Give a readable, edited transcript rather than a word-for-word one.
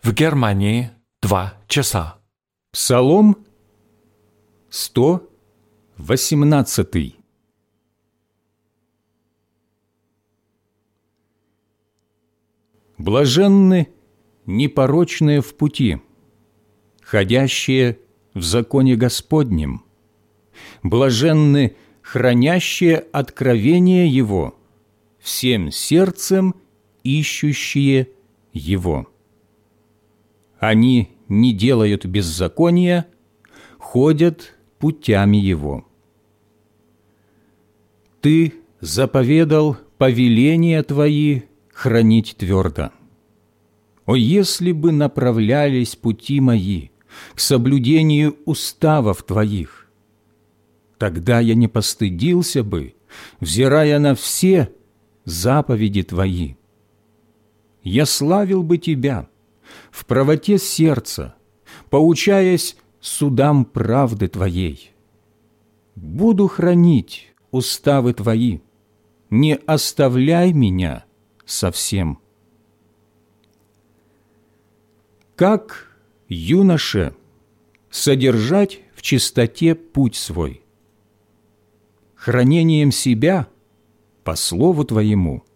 В Германии 2 часа. Псалом 118. Блаженны непорочные в пути, ходящие в законе Господнем. Блаженны хранящие откровение Его, всем сердцем ищущие Его. Они не делают беззакония, ходят путями Его. Ты заповедал повеления Твои хранить твердо. О, если бы направлялись пути мои к соблюдению уставов Твоих! Тогда я не постыдился бы, взирая на все заповеди Твои. Я славил бы Тебя в правоте сердца, поучаясь судам правды Твоей. Буду хранить уставы Твои, не оставляй меня совсем. Как юноше содержать в чистоте путь свой? Хранением себя по слову Твоему